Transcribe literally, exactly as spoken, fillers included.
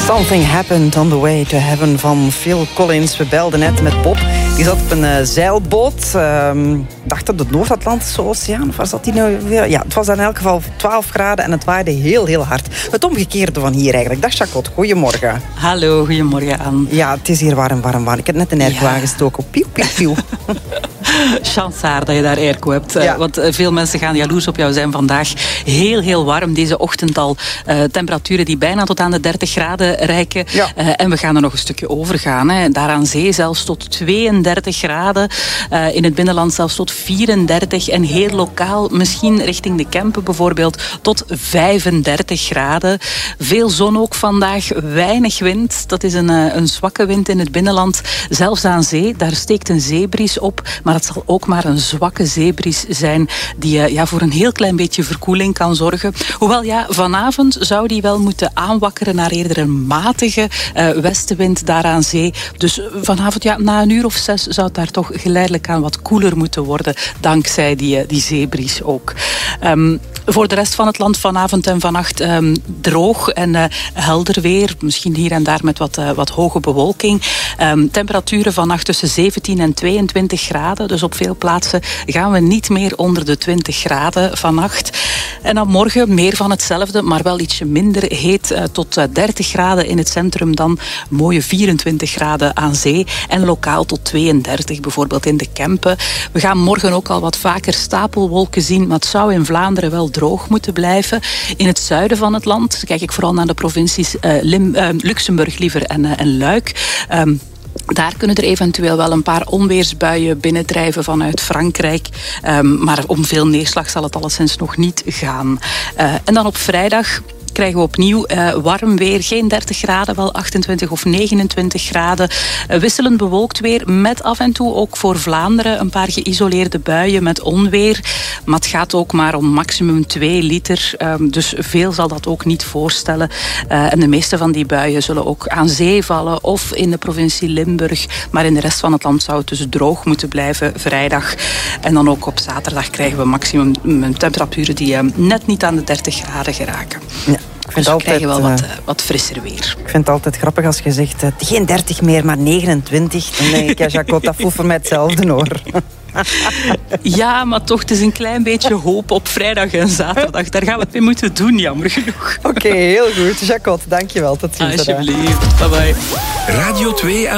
Something Happened on the Way to Heaven van Phil Collins. We belden net met Bob. Die zat op een uh, zeilboot. Uh, dacht op de Noord-Atlantische Oceaan. Of waar zat die nou weer? Ja, het was in elk geval twaalf graden en het waaide heel, heel hard. Het omgekeerde van hier eigenlijk. Dag Jacot, goedemorgen. Hallo, goedemorgen Anne. Ja, het is hier warm, warm, warm. Ik heb net een airco ja. aangestoken. Pieuw, pieuw, pieuw. Chansaar dat je daar airco hebt. Ja. Want veel mensen gaan jaloers op jou zijn vandaag. Heel, heel warm. Deze ochtend al uh, temperaturen die bijna tot aan de dertig graden reiken. Ja. Uh, en we gaan er nog een stukje over gaan. Hè. Daar aan zee zelfs tot tweeëndertig graden. Uh, in het binnenland zelfs tot vierendertig. En heel lokaal, misschien richting de Kempen bijvoorbeeld, tot vijfendertig graden. Veel zon ook vandaag. Weinig wind. Dat is een, uh, een zwakke wind in het binnenland. Zelfs aan zee. Daar steekt een zeebries op. Maar het zal ook maar een zwakke zeebries zijn die uh, ja, voor een heel klein beetje verkoeling kan zorgen. Hoewel, ja, vanavond zou die wel moeten aanwakkeren naar eerder een matige uh, westenwind daar aan zee. Dus vanavond, ja, na een uur of zes zou het daar toch geleidelijk aan wat koeler moeten worden, dankzij die, uh, die zeebries ook. Um, Voor de rest van het land vanavond en vannacht um, droog en uh, helder weer. Misschien hier en daar met wat, uh, wat hoge bewolking. Um, temperaturen vannacht tussen zeventien en tweeëntwintig graden. Dus op veel plaatsen gaan we niet meer onder de twintig graden vannacht. En dan morgen meer van hetzelfde, maar wel ietsje minder heet. Uh, tot uh, dertig graden in het centrum, dan mooie vierentwintig graden aan zee. En lokaal tot tweeëndertig, bijvoorbeeld in de Kempen. We gaan morgen ook al wat vaker stapelwolken zien, maar het zou in Vlaanderen wel droog moeten blijven. In het zuiden van het land kijk ik vooral naar de provincies uh, Lim, uh, Luxemburg liever en, uh, en Luik. Um, Daar kunnen er eventueel wel een paar onweersbuien binnendrijven vanuit Frankrijk. Um, maar om veel neerslag zal het alleszins nog niet gaan. Uh, en dan op vrijdag krijgen we opnieuw uh, warm weer. Geen dertig graden, wel achtentwintig of negenentwintig graden. Uh, wisselend bewolkt weer, met af en toe ook voor Vlaanderen een paar geïsoleerde buien met onweer. Maar het gaat ook maar om maximum twee liter. Um, dus veel zal dat ook niet voorstellen. Uh, en de meeste van die buien zullen ook aan zee vallen of in de provincie Limburg. Maar in de rest van het land zou het dus droog moeten blijven vrijdag. En dan ook op zaterdag krijgen we maximum temperaturen die uh, net niet aan de dertig graden geraken. Ja. Ik vind dus we altijd, krijgen wel wat, uh, wat frisser weer. Ik vind het altijd grappig als je zegt, uh, geen dertig meer, maar negenentwintig. Dan denk ik, ja, Jacot, dat voelt voor mij hetzelfde hoor. Ja, maar toch, het is een klein beetje hoop op vrijdag en zaterdag. Daar gaan we het mee moeten doen, jammer genoeg. Oké, okay, heel goed. Jacot, dankjewel. Tot ziens. Alsjeblieft. Bye bye. Radio twee